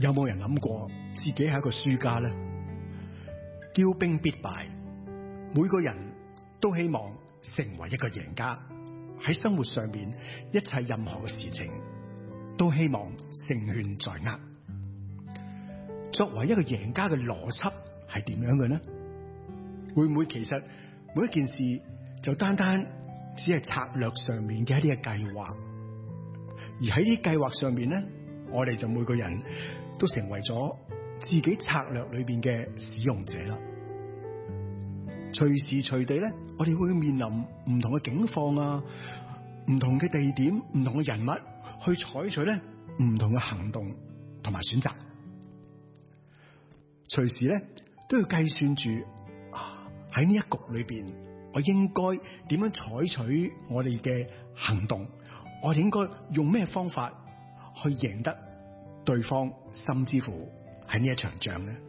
有冇人諗過自己係一個輸家呢？驕兵必敗，每個人都希望成為一個贏家。喺生活上面，一切任何嘅事情都希望勝券在握。作為一個贏家嘅邏輯係點樣嘅呢？會唔會其實每一件事就單單只係策略上面嘅一啲嘅計劃，而喺呢啲計劃上面呢，我哋就每個人都成為咗自己策略裏邊嘅使用者啦。隨時隨地咧，我哋會面臨唔同嘅境況啊，唔同嘅地點，唔同嘅人物，去採取咧唔同嘅行動同埋選擇。隨時咧都要計算住喺呢一局裏邊，我應該點樣採取我哋嘅行動？我哋應該用咩方法去贏得對方，甚至乎喺呢一場仗呢？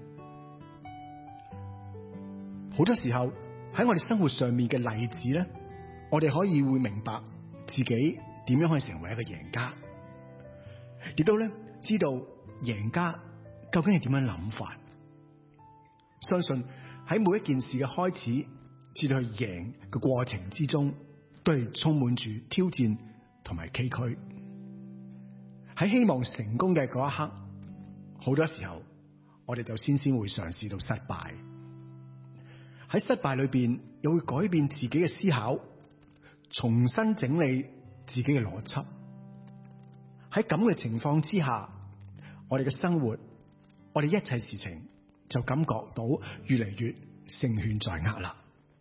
好多時候喺我哋生活上面嘅例子咧，我哋可以會明白自己點樣可以成為一個贏家，亦都咧知道贏家究竟係點樣諗法。相信喺每一件事嘅開始至到去贏嘅過程之中，都係充滿住挑戰同埋崎嶇。喺希望成功嘅嗰一刻，好多時候我哋就先會嘗試到失敗。喺失敗裏邊，又會改變自己嘅思考，重新整理自己嘅邏輯。喺咁嘅情況之下，我哋嘅生活，我哋一切事情就感覺到越嚟越勝券在握啦。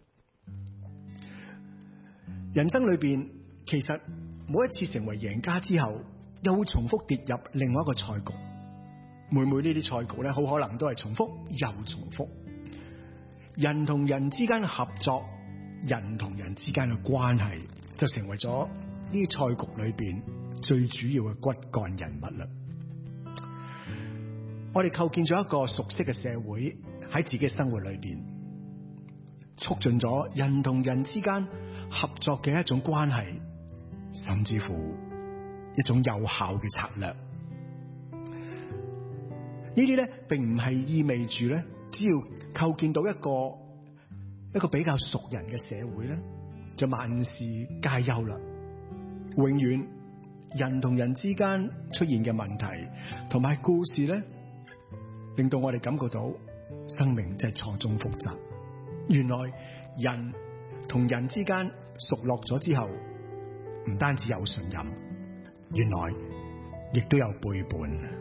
人生裏邊，其實每一次成為贏家之後，又會重複跌入另外一個賽局。每呢啲賽局咧，好可能都係重複又重複。人同人之間嘅合作，人同人之間嘅關係，就成為咗呢啲賽局裏邊最主要嘅骨幹人物啦。我哋構建咗一個熟悉嘅社會，喺自己嘅生活裏邊，促進咗人同人之間合作嘅一種關係，甚至乎一種有效嘅策略。呢啲咧，並唔係意味住咧，只要構建到一個比較熟人嘅社會咧，就萬事皆休啦。永遠人同人之間出現嘅問題同埋故事咧，令到我哋感覺到生命真係錯綜複雜。原來人同人之間熟絡咗之後，唔單止有信任，原來亦都有背叛。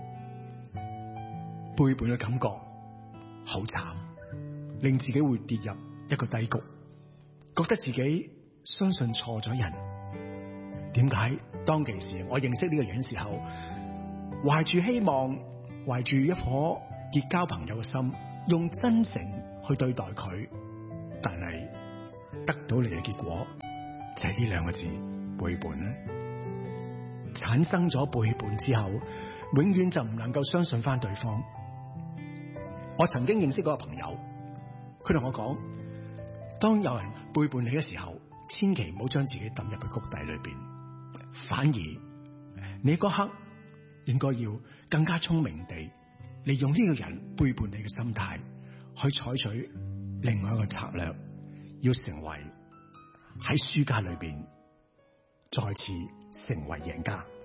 背叛嘅感覺好慘，令自己會跌入一個低谷，覺得自己相信錯咗人。點解當其時我認識呢個人嘅時候，懷住希望，懷住一顆結交朋友嘅心，用真誠去對待佢，但係得到嚟嘅結果就係呢兩個字，背叛呢？產生咗背叛之後，永遠就唔能夠相信翻對方。我曾經認識嗰個朋友，佢同我講，當有人背叛你嘅時候，千祈唔好將自己抌入去谷底裏邊，反而你嗰刻應該要更加聰明地利用呢個人背叛你嘅心態，去採取另外一個策略，要成為喺輸家裏邊再次成為贏家。